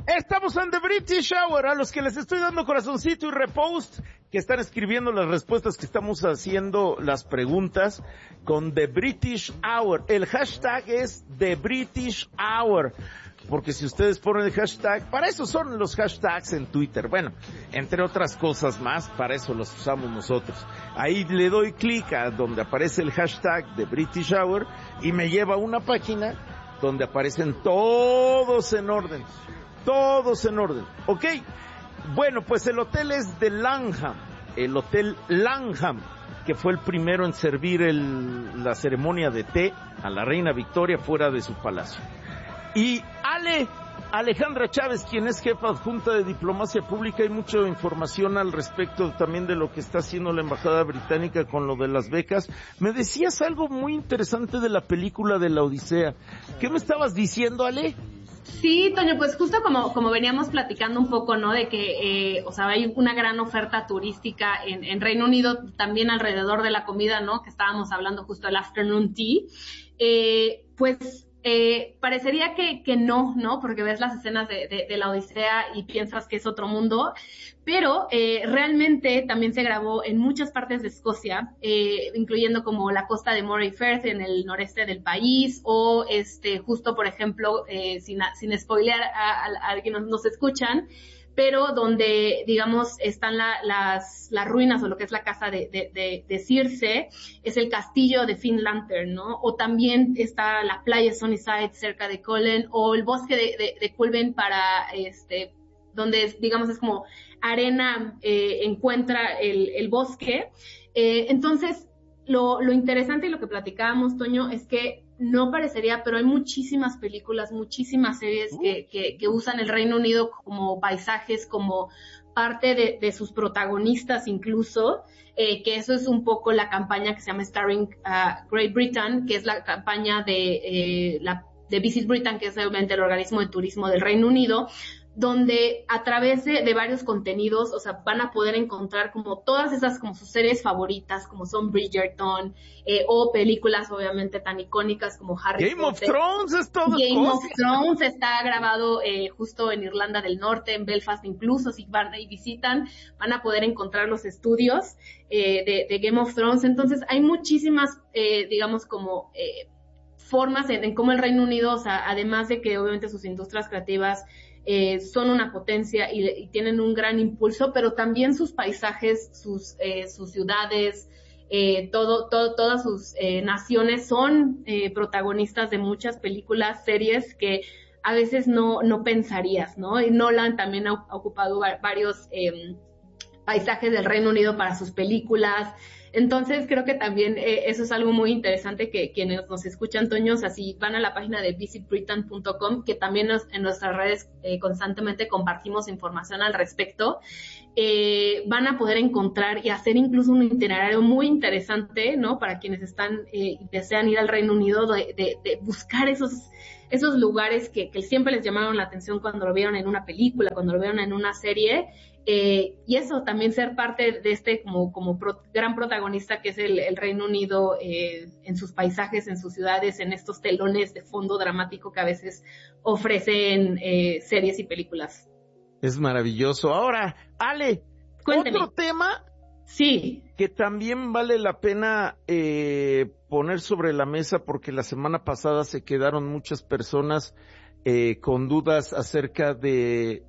Estamos en The British Hour, a los que les estoy dando corazoncito y repost, que están escribiendo las respuestas que estamos haciendo, las preguntas, con The British Hour. El hashtag es The British Hour, porque si ustedes ponen el hashtag, para eso son los hashtags en Twitter. Bueno, entre otras cosas más, para eso los usamos nosotros. Ahí le doy clic a donde aparece el hashtag The British Hour y me lleva a una página donde aparecen todos en orden. Todos en orden, ¿ok? Bueno, pues el hotel es de Langham, el Hotel Langham, que fue el primero en servir la ceremonia de té a la reina Victoria fuera de su palacio. Y Alejandra Chávez, quien es jefa adjunta de diplomacia pública, hay mucha información al respecto también de lo que está haciendo la embajada británica con lo de las becas. Me decías algo muy interesante de la película de la Odisea. ¿Qué me estabas diciendo, Ale? Sí, Toño, pues justo como veníamos platicando un poco, ¿no? De que, hay una gran oferta turística en Reino Unido, también alrededor de la comida, ¿no? Que estábamos hablando justo del afternoon tea. Parecería que no, porque ves las escenas de la Odisea y piensas que es otro mundo, pero realmente también se grabó en muchas partes de Escocia, incluyendo como la costa de Moray Firth en el noreste del país, o justo por ejemplo, sin spoilear a quienes nos escuchan, pero donde, digamos, están las ruinas o lo que es la casa de Circe, es el castillo de Finn Lantern, ¿no? O también está la playa Sunnyside cerca de Cullen, o el bosque de Culven donde, digamos, es como arena, encuentra el bosque. Entonces, lo interesante y lo que platicábamos, Toño, es que no parecería, pero hay muchísimas películas, muchísimas series que usan el Reino Unido como paisajes, como parte de sus protagonistas incluso, que eso es un poco la campaña que se llama Starring Great Britain, que es la campaña de Visit Britain, que es obviamente el organismo de turismo del Reino Unido, donde a través de varios contenidos, van a poder encontrar como todas esas como sus series favoritas, como son Bridgerton, o películas obviamente tan icónicas como Harry Potter. Game of Thrones es todo. Game of Thrones está grabado justo en Irlanda del Norte, en Belfast incluso, si van y visitan, van a poder encontrar los estudios de Game of Thrones. Entonces hay muchísimas, digamos, como formas en cómo el Reino Unido, además de que obviamente sus industrias creativas son una potencia y tienen un gran impulso, pero también sus paisajes, sus ciudades, todas sus naciones son protagonistas de muchas películas, series que a veces no pensarías, ¿no? Y Nolan también ha ocupado varios paisajes del Reino Unido para sus películas. Entonces creo que también eso es algo muy interesante que quienes nos escuchan, Toño, si van a la página de visitbritain.com, que también en nuestras redes constantemente compartimos información al respecto, van a poder encontrar y hacer incluso un itinerario muy interesante, ¿no? Para quienes desean ir al Reino Unido, de buscar esos lugares que siempre les llamaron la atención cuando lo vieron en una película, cuando lo vieron en una serie, y eso, también ser parte de gran protagonista que es el Reino Unido, en sus paisajes, en sus ciudades, en estos telones de fondo dramático que a veces ofrecen series y películas. Es maravilloso. Ahora, Ale, cuénteme. Otro tema sí, que también vale la pena poner sobre la mesa, porque la semana pasada se quedaron muchas personas con dudas acerca de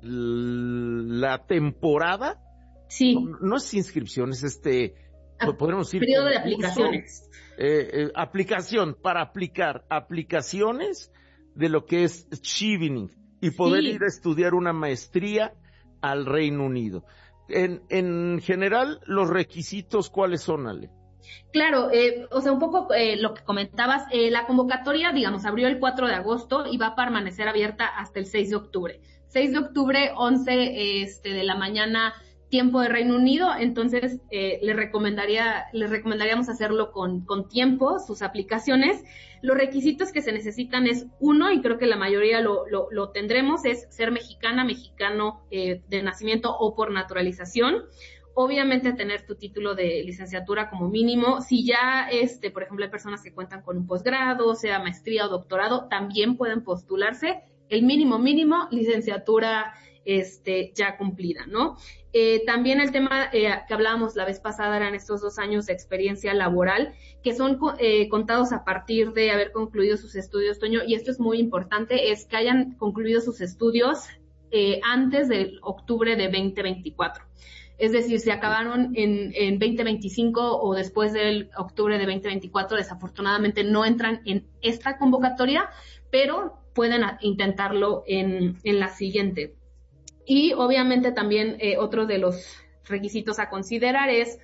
la temporada. Sí. No es inscripciones, podemos decir periodo de aplicaciones. Aplicación para aplicar aplicaciones de lo que es Chevening y poder ir a estudiar una maestría al Reino Unido. En general, los requisitos, ¿cuáles son, Ale? Claro, un poco lo que comentabas, la convocatoria, digamos, abrió el 4 de agosto y va a permanecer abierta hasta el 6 de octubre. 6 de octubre, 11 de la mañana, tiempo de Reino Unido. Entonces les recomendaríamos hacerlo con tiempo, sus aplicaciones. Los requisitos que se necesitan es uno, y creo que la mayoría lo tendremos, es ser mexicano de nacimiento o por naturalización. Obviamente tener tu título de licenciatura como mínimo. Si ya, por ejemplo, hay personas que cuentan con un posgrado, sea maestría o doctorado, también pueden postularse. el mínimo licenciatura ya cumplida, ¿no? También el tema que hablábamos la vez pasada eran estos 2 años de experiencia laboral, que son contados a partir de haber concluido sus estudios, Toño, y esto es muy importante, es que hayan concluido sus estudios antes del octubre de 2024. Es decir, si acabaron en 2025 o después del octubre de 2024, desafortunadamente no entran en esta convocatoria, pero pueden intentarlo en la siguiente. Y obviamente también otro de los requisitos a considerar es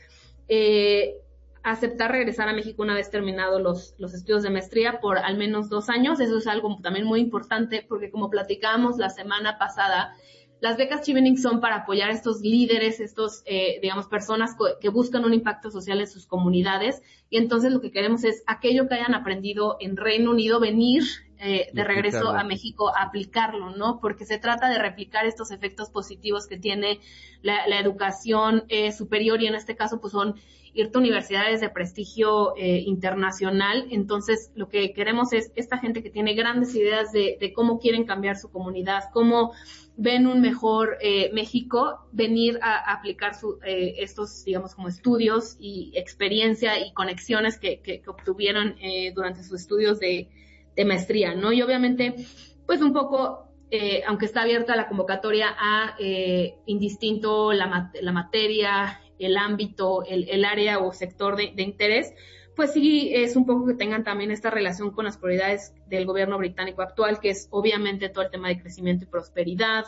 aceptar regresar a México una vez terminados los estudios de maestría por al menos 2 años. Eso es algo también muy importante porque, como platicábamos la semana pasada, las becas Chevening son para apoyar a estos líderes, digamos, personas que buscan un impacto social en sus comunidades. Y entonces lo que queremos es aquello que hayan aprendido en Reino Unido, venir de regreso a México a aplicarlo, ¿no? Porque se trata de replicar estos efectos positivos que tiene la educación superior, y en este caso pues son irte a universidades de prestigio internacional. Entonces lo que queremos es esta gente que tiene grandes ideas de cómo quieren cambiar su comunidad, cómo ven un mejor México, venir a aplicar estos, digamos, como estudios y experiencia y conexiones que obtuvieron durante sus estudios de maestría, ¿no? Y obviamente, pues un poco, aunque está abierta la convocatoria a indistinto la materia, el ámbito, el área o sector de interés, pues sí es un poco que tengan también esta relación con las prioridades del gobierno británico actual, que es obviamente todo el tema de crecimiento y prosperidad,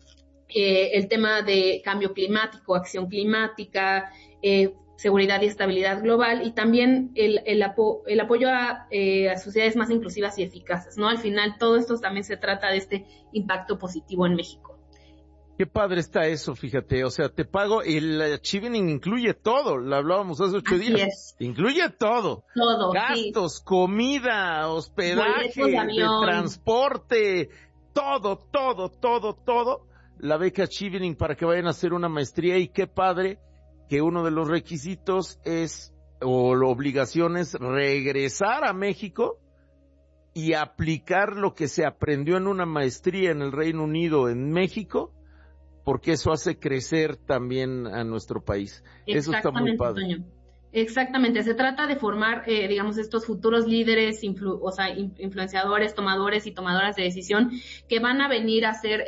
el tema de cambio climático, acción climática, seguridad y estabilidad global, y también el apoyo a sociedades más inclusivas y eficaces, ¿no? Al final todo esto también se trata de este impacto positivo en México. Qué padre está eso, fíjate, o sea, te pago, el Chevening incluye todo, lo hablábamos hace 8 Así días. Es. Incluye todo. Todo, gastos, sí. Comida, hospedaje, de transporte, todo. La beca Chevening para que vayan a hacer una maestría, y qué padre que uno de los requisitos o la obligación es regresar a México y aplicar lo que se aprendió en una maestría en el Reino Unido, en México, porque eso hace crecer también a nuestro país. Eso está muy padre. Toño. Exactamente, se trata de formar, digamos, estos futuros líderes, influenciadores, tomadores y tomadoras de decisión que van a venir a hacer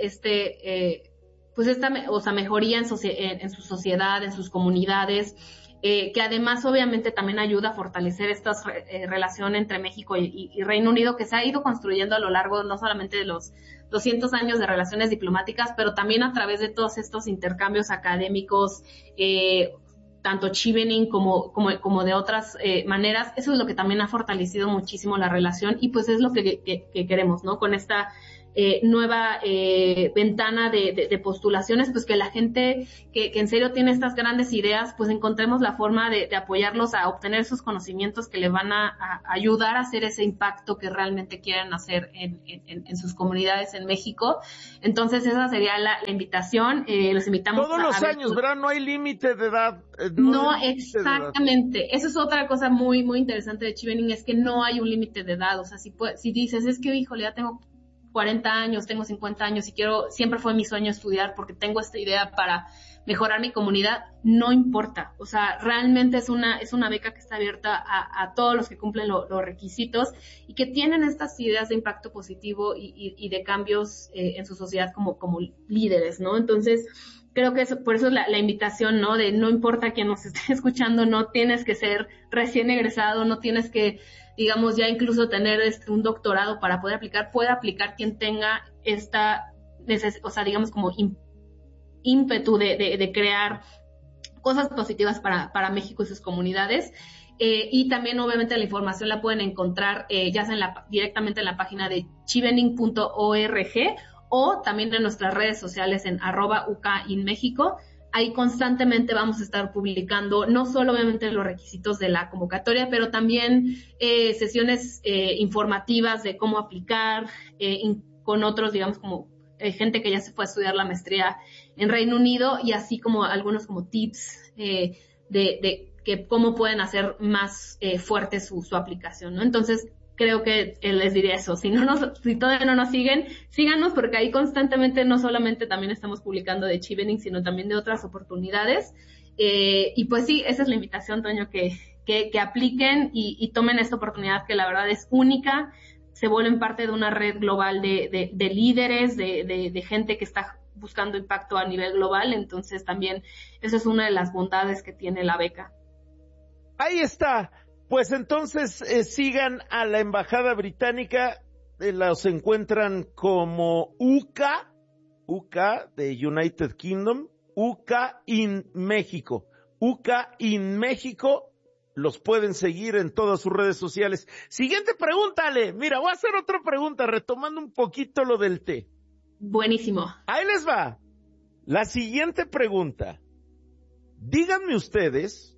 mejoría en su sociedad, en sus comunidades, que además obviamente también ayuda a fortalecer esta relación entre México y Reino Unido, que se ha ido construyendo a lo largo no solamente de los 200 años de relaciones diplomáticas, pero también a través de todos estos intercambios académicos, tanto Chevening como de otras maneras. Eso es lo que también ha fortalecido muchísimo la relación, y pues es lo que queremos, ¿no? Con esta nueva ventana de postulaciones, pues que la gente que en serio tiene estas grandes ideas, pues encontremos la forma de apoyarlos a obtener esos conocimientos que les van a ayudar a hacer ese impacto que realmente quieren hacer en sus comunidades en México. Entonces esa sería la invitación. Los invitamos todos los años, ¿verdad? No hay límite de edad. No, exactamente. Eso es otra cosa muy, muy interesante de Chevening, es que no hay un límite de edad. O sea, si dices, es que, híjole, ya tengo 40 años, tengo 50 años y siempre fue mi sueño estudiar porque tengo esta idea para mejorar mi comunidad, no importa. O sea, realmente es una beca que está abierta a todos los que cumplen los requisitos y que tienen estas ideas de impacto positivo y de cambios en su sociedad como líderes, ¿no? Entonces, creo que por eso es la invitación, ¿no? De no importa quién nos esté escuchando, no tienes que ser recién egresado, no tienes que, digamos, ya incluso tener un doctorado para poder aplicar. Puede aplicar quien tenga digamos, como ímpetu de crear cosas positivas para México y sus comunidades. Y también, obviamente, la información la pueden encontrar ya sea directamente en la página de chevening.org o también en nuestras redes sociales en @UCAInMéxico. Ahí constantemente vamos a estar publicando no solo obviamente los requisitos de la convocatoria, pero también sesiones informativas de cómo aplicar con otros, digamos, como gente que ya se fue a estudiar la maestría en Reino Unido, y así como algunos como tips de que cómo pueden hacer más fuerte su aplicación, ¿no? Entonces, creo que les diría eso. Si todavía no nos siguen, síganos, porque ahí constantemente no solamente también estamos publicando de Chevening, sino también de otras oportunidades. Y pues sí, esa es la invitación, Toño, que apliquen y tomen esta oportunidad que la verdad es única. Se vuelven parte de una red global de líderes, de gente que está buscando impacto a nivel global. Entonces también esa es una de las bondades que tiene la beca. Ahí está. Pues entonces sigan a la Embajada Británica, los encuentran como UCA de United Kingdom, UCA in México, UCA in México, los pueden seguir en todas sus redes sociales. Siguiente pregunta, Ale. Mira, voy a hacer otra pregunta, retomando un poquito lo del té. Buenísimo. Ahí les va. La siguiente pregunta. Díganme ustedes,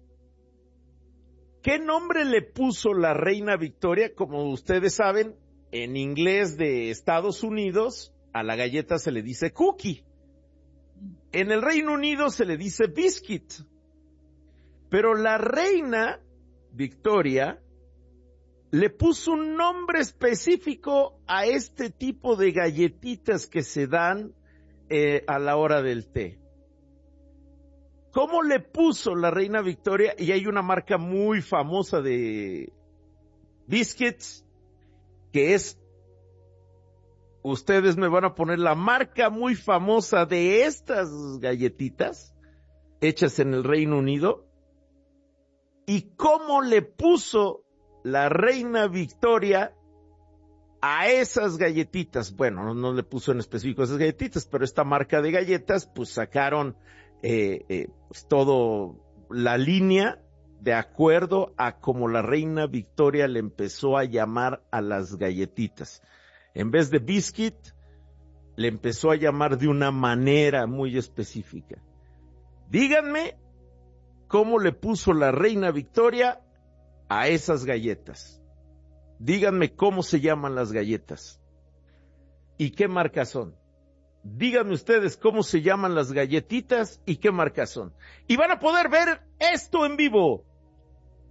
¿qué nombre le puso la reina Victoria? Como ustedes saben, en inglés de Estados Unidos, a la galleta se le dice cookie. En el Reino Unido se le dice biscuit. Pero la reina Victoria le puso un nombre específico a este tipo de galletitas que se dan a la hora del té. ¿Cómo le puso la reina Victoria? Y hay una marca muy famosa de biscuits, que es, ustedes me van a poner la marca muy famosa de estas galletitas, hechas en el Reino Unido. ¿Y cómo le puso la reina Victoria a esas galletitas? Bueno, no le puso en específico esas galletitas, pero esta marca de galletas, pues sacaron pues todo la línea de acuerdo a como la reina Victoria le empezó a llamar a las galletitas. En vez de biscuit, le empezó a llamar de una manera muy específica. Díganme cómo le puso la reina Victoria a esas galletas. Díganme cómo se llaman las galletas y qué marcas son. Díganme ustedes cómo se llaman las galletitas y qué marcas son. Y van a poder ver esto en vivo